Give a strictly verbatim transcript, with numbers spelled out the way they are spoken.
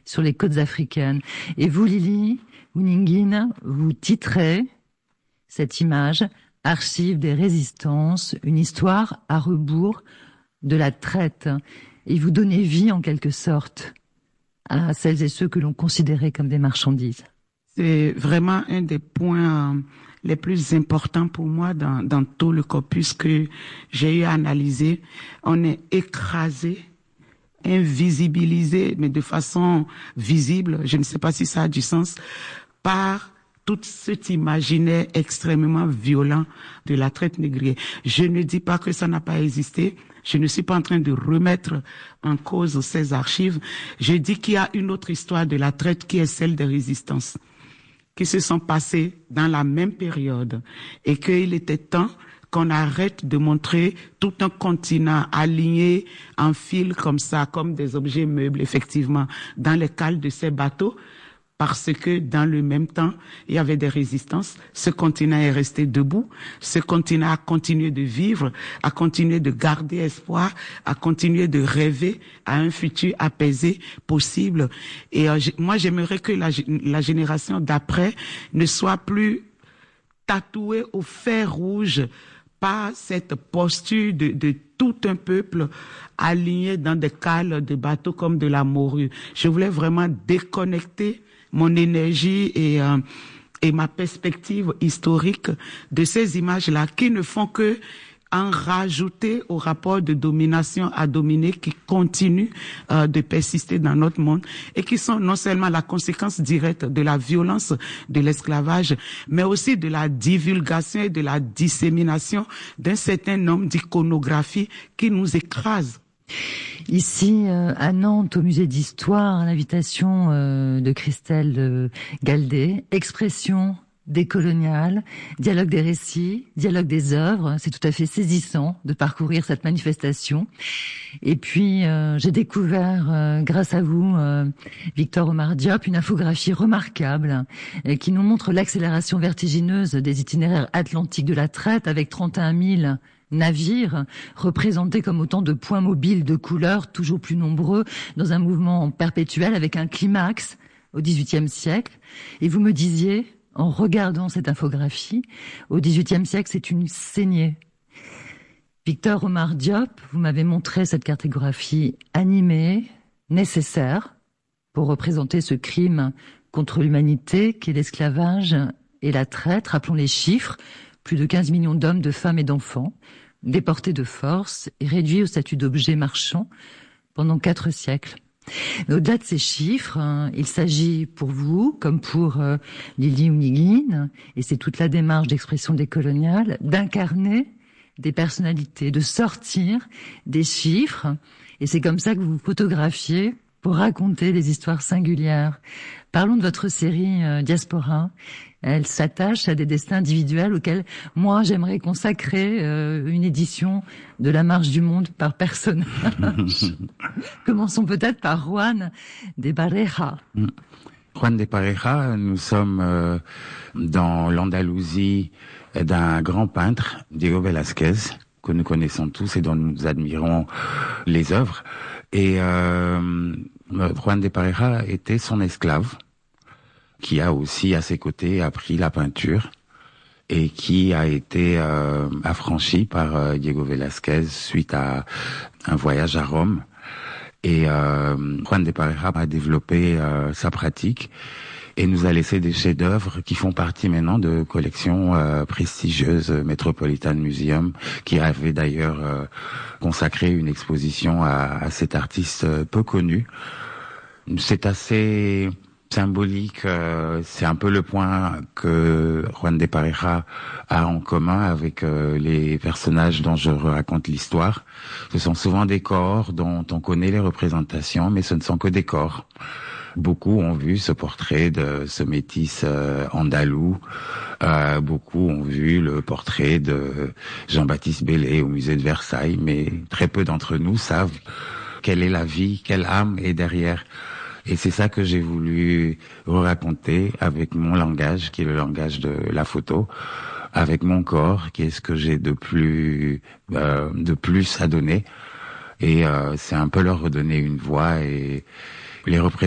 sur les côtes africaines. Et vous, Lili Ouningine, vous titrez cette image « Archives des résistances, une histoire à rebours de la traite ». Et vous donnez vie, en quelque sorte, à celles et ceux que l'on considérait comme des marchandises. C'est vraiment un des points euh, les plus importants pour moi dans, dans tout le corpus que j'ai eu à analyser. On est écrasé, invisibilisé, mais de façon visible, je ne sais pas si ça a du sens, par tout cet imaginaire extrêmement violent de la traite négrière. Je ne dis pas que ça n'a pas existé. Je ne suis pas en train de remettre en cause ces archives. Je dis qu'il y a une autre histoire de la traite qui est celle des résistances, qui se sont passées dans la même période et qu'il était temps qu'on arrête de montrer tout un continent aligné en fil comme ça, comme des objets meubles, effectivement, dans les cales de ces bateaux, parce que dans le même temps, il y avait des résistances. Ce continent est resté debout. Ce continent a continué de vivre, a continué de garder espoir, a continué de rêver à un futur apaisé possible. Et euh, moi, j'aimerais que la, la génération d'après ne soit plus tatouée au fer rouge par cette posture de, de tout un peuple aligné dans des cales de bateaux comme de la morue. Je voulais vraiment déconnecter mon énergie et, euh, et ma perspective historique de ces images-là qui ne font que en rajouter au rapport de domination à dominer qui continue euh, de persister dans notre monde et qui sont non seulement la conséquence directe de la violence de l'esclavage, mais aussi de la divulgation et de la dissémination d'un certain nombre d'iconographies qui nous écrasent. Ici, euh, à Nantes, au musée d'histoire, à l'invitation euh, de Christelle euh, Galdé, expression décoloniale, dialogue des récits, dialogue des œuvres. C'est tout à fait saisissant de parcourir cette manifestation. Et puis, euh, j'ai découvert, euh, grâce à vous, euh, Victor Omar Diop, une infographie remarquable euh, qui nous montre l'accélération vertigineuse des itinéraires atlantiques de la traite avec trente et un mille navires représentés comme autant de points mobiles de couleurs toujours plus nombreux dans un mouvement perpétuel avec un climax au dix-huitième siècle. Et vous me disiez, en regardant cette infographie, au dix-huitième siècle, c'est une saignée. Victor Omar Diop, vous m'avez montré cette cartographie animée, nécessaire, pour représenter ce crime contre l'humanité qu'est l'esclavage et la traite. Rappelons les chiffres. Plus de quinze millions d'hommes, de femmes et d'enfants, déportés de force et réduits au statut d'objets marchands pendant quatre siècles. Mais au-delà de ces chiffres, hein, il s'agit pour vous, comme pour euh, Lili Ouningine, et c'est toute la démarche d'expression décoloniale, d'incarner des personnalités, de sortir des chiffres, et c'est comme ça que vous vous photographiez pour raconter des histoires singulières. Parlons de votre série euh, Diaspora. Elle s'attache à des destins individuels auxquels moi j'aimerais consacrer euh, une édition de La Marche du Monde par personnage. Commençons peut-être par Juan de Pareja. Juan de Pareja, nous sommes euh, dans l'Andalousie d'un grand peintre, Diego Velázquez, que nous connaissons tous et dont nous admirons les œuvres. Et euh, Juan de Pareja était son esclave, qui a aussi à ses côtés appris la peinture et qui a été euh, affranchi par euh, Diego Velázquez suite à un voyage à Rome. Et euh, Juan de Pareja a développé euh, sa pratique et nous a laissé des chefs-d'œuvre qui font partie maintenant de collections euh, prestigieuses, Metropolitan Museum, qui avait d'ailleurs euh, consacré une exposition à, à cet artiste euh, peu connu. C'est assez symbolique, euh, c'est un peu le point que Juan de Pareja a en commun avec euh, les personnages dont je raconte l'histoire. Ce sont souvent des corps dont on connaît les représentations, mais ce ne sont que des corps. Beaucoup ont vu ce portrait de ce métis euh, andalou. Euh, beaucoup ont vu le portrait de Jean-Baptiste Bellay au musée de Versailles, mais très peu d'entre nous savent quelle est la vie, quelle âme est derrière. Et c'est ça que j'ai voulu raconter avec mon langage, qui est le langage de la photo, avec mon corps, qui est ce que j'ai de plus euh, de plus à donner. Et euh, c'est un peu leur redonner une voix et les représenter.